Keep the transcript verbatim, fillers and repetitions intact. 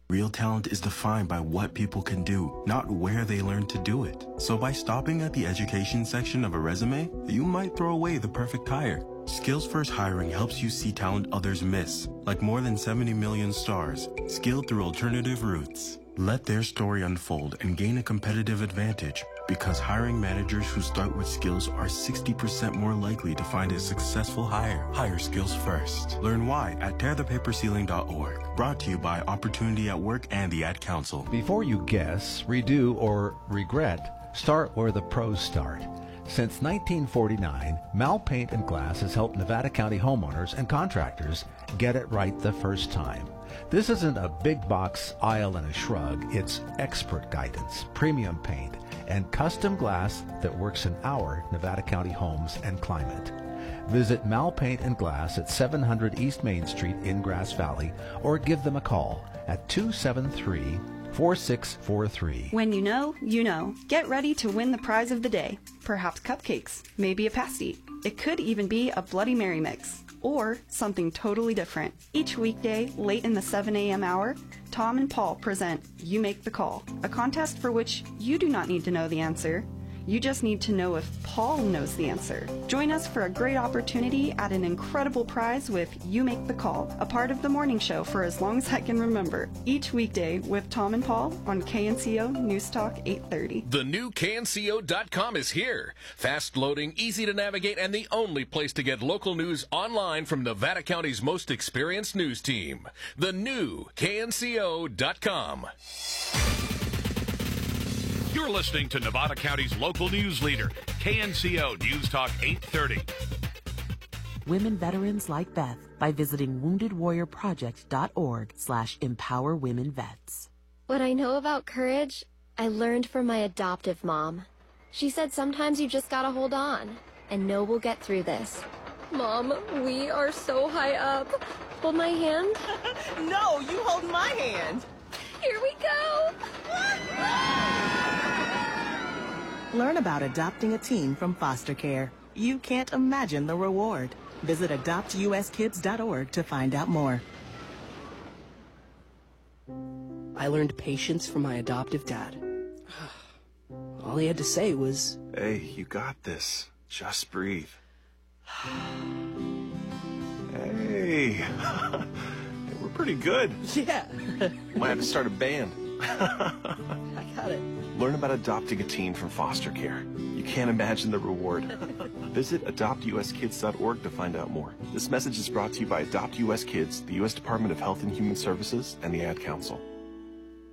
Real talent is defined by what people can do, not where they learn to do it. So by stopping at the education section of a resume, you might throw away the perfect hire. Skills First Hiring helps you see talent others miss, like more than seventy million stars, skilled through alternative routes. Let their story unfold and gain a competitive advantage, because hiring managers who start with skills are sixty percent more likely to find a successful hire. Hire skills first. Learn why at tear the paper ceiling dot org. Brought to you by Opportunity at Work and the Ad Council. Before you guess, redo, or regret, start where the pros start. Since nineteen forty-nine, Mal Paint and Glass has helped Nevada County homeowners and contractors get it right the first time. This isn't a big box aisle and a shrug. It's expert guidance, premium paint, and custom glass that works in our Nevada County homes and climate. Visit Mal Paint and Glass at seven hundred East Main Street in Grass Valley, or give them a call at two seven three, four six four three. When you know, you know. Get ready to win the prize of the day. Perhaps cupcakes, maybe a pasty. It could even be a Bloody Mary mix, or something totally different. Each weekday, late in the seven a.m. hour, Tom and Paul present You Make the Call, a contest for which you do not need to know the answer. You just need to know if Paul knows the answer. Join us for a great opportunity at an incredible prize with You Make the Call, a part of the morning show for as long as I can remember. Each weekday with Tom and Paul on K N C O News Talk eight thirty. The new K N C O dot com is here. Fast loading, easy to navigate, and the only place to get local news online from Nevada County's most experienced news team. The new K N C O dot com. You're listening to Nevada County's local news leader, K N C O News Talk eight thirty. Women veterans like Beth by visiting wounded warrior project dot org slash empower women vets. What I know about courage, I learned from my adoptive mom. She said sometimes you just gotta hold on and know we'll get through this. Mom, we are so high up. Hold my hand. No, you hold my hand. Here we go. Learn about adopting a teen from foster care. You can't imagine the reward. Visit adopt U S kids dot org to find out more. I learned patience from my adoptive dad. All he had to say was, "Hey, you got this. Just breathe." Hey, we're pretty good. Yeah. Might have to start a band. I got it. Learn about adopting a teen from foster care. You can't imagine the reward. Visit adopt U S kids dot org to find out more. This message is brought to you by Adopt U S Kids, the U S Department of Health and Human Services, and the Ad Council.